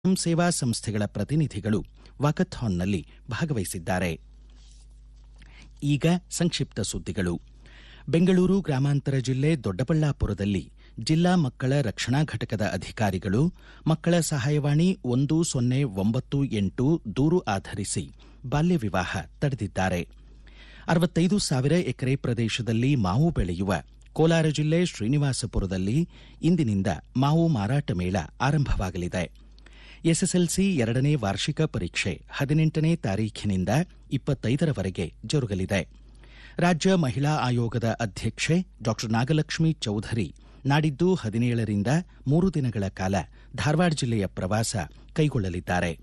ಸೇವಾ ಸಂಸ್ಥೆಗಳ ಪ್ರತಿನಿಧಿಗಳು ವಾಕಥಾನ್ನಲ್ಲಿ ಭಾಗವಹಿಸಿದ್ದಾರೆ. ಈಗ ಸಂಕ್ಷಿಪ್ತ ಸುದ್ದಿಗಳು. ಬೆಂಗಳೂರು ಗ್ರಾಮಾಂತರ ಜಿಲ್ಲೆ ದೊಡ್ಡಬಳ್ಳಾಪುರದಲ್ಲಿ ಜಿಲ್ಲಾ ಮಕ್ಕಳ ರಕ್ಷಣಾ ಘಟಕದ ಅಧಿಕಾರಿಗಳು ಮಕ್ಕಳ ಸಹಾಯವಾಣಿ 1098 ದೂರು ಆಧರಿಸಿ ಬಾಲ್ಯ ವಿವಾಹ ತಡೆದಿದ್ದಾರೆ. 65,000 ಎಕರೆ ಪ್ರದೇಶದಲ್ಲಿ ಮಾವು ಬೆಳೆಯುವ ಕೋಲಾರ ಜಿಲ್ಲೆ ಶ್ರೀನಿವಾಸಪುರದಲ್ಲಿ ಇಂದಿನಿಂದ ಮಾವು ಮಾರಾಟ ಮೇಳ ಆರಂಭವಾಗಲಿದೆ. ಎಸ್ಎಸ್ಎಲ್ಸಿ 2ನೇ ವಾರ್ಷಿಕ ಪರೀಕ್ಷೆ 18ನೇ ತಾರೀಖಿನಿಂದ 25ರವರೆಗೆ ಜರುಗಲಿದೆ. ರಾಜ್ಯ ಮಹಿಳಾ ಆಯೋಗದ ಅಧ್ಯಕ್ಷೆ ಡಾ ನಾಗಲಕ್ಷ್ಮಿ ಚೌಧರಿ ನಾಡಿದ್ದು 17ರಿಂದ 3 ದಿನಗಳ ಕಾಲ ಧಾರವಾಡ ಜಿಲ್ಲೆಯ ಪ್ರವಾಸ ಕೈಗೊಳ್ಳಲಿದ್ದಾರೆ.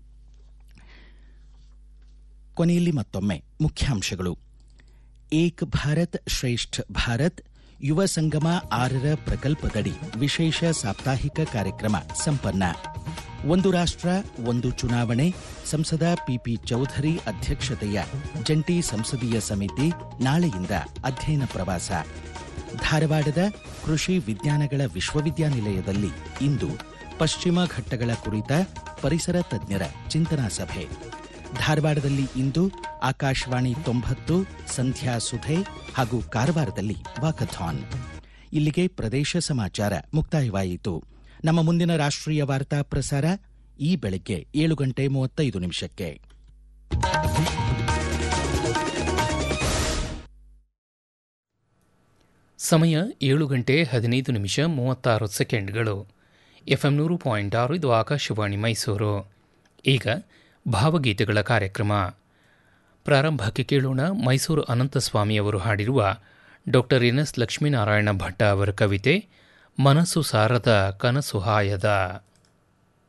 ಕೊನೆಯಲ್ಲಿ ಮತ್ತೊಮ್ಮೆ ಮುಖ್ಯಾಂಶಗಳು. ಏಕ್ ಭಾರತ್ ಶ್ರೇಷ್ಠ ಭಾರತ್ ಯುವ ಸಂಗಮ 6ರ ಪ್ರಕಲ್ಪದಡಿ ವಿಶೇಷ ಸಾಪ್ತಾಹಿಕ ಕಾರ್ಯಕ್ರಮ ಸಂಪನ್ನ. ಒಂದು ರಾಷ್ಟ್ರ ಒಂದು ಚುನಾವಣೆ ಸಂಸದ ಪಿಪಿ ಚೌಧರಿ ಅಧ್ಯಕ್ಷತೆಯ ಜಂಟಿ ಸಂಸದೀಯ ಸಮಿತಿ ನಾಳೆಯಿಂದ ಅಧ್ಯಯನ ಪ್ರವಾಸ. ಧಾರವಾಡದ ಕೃಷಿ ವಿಜ್ಞಾನಗಳ ವಿಶ್ವವಿದ್ಯಾನಿಲಯದಲ್ಲಿ ಇಂದು ಪಶ್ಚಿಮ ಘಟ್ಟಗಳ ಕುರಿತ ಪರಿಸರ ತಜ್ಞರ ಚಿಂತನಾ ಸಭೆ. ಧಾರವಾಡದಲ್ಲಿ ಇಂದು ಆಕಾಶವಾಣಿ 90 ಸಂಧ್ಯಾ ಸುಧೆ ಹಾಗೂ ಕಾರವಾರದಲ್ಲಿ ವಾಕಥಾನ್. ಇಲ್ಲಿಗೆ ಪ್ರದೇಶ ಸಮಾಚಾರ ಮುಕ್ತಾಯವಾಯಿತು. ನಮ್ಮ ಮುಂದಿನ ರಾಷ್ಟ್ರೀಯ ವಾರ್ತಾ ಪ್ರಸಾರ ಈ ಬೆಳಗ್ಗೆ 7:35. ಸಮಯ 7:15:36. FM 100.6 ಇದು ಆಕಾಶವಾಣಿ ಮೈಸೂರು. ಈಗ ಭಾವಗೀತೆಗಳ ಕಾರ್ಯಕ್ರಮ ಪ್ರಾರಂಭಕ್ಕೆ ಕೇಳೋಣ. ಮೈಸೂರು ಅನಂತಸ್ವಾಮಿಯವರು ಹಾಡಿರುವ doctor N S Lakshminarayana Bhatta ಅವರ ಕವಿತೆ ಮನಸ್ಸು ಸಾರದ ಕನಸು ಹಾಯದ.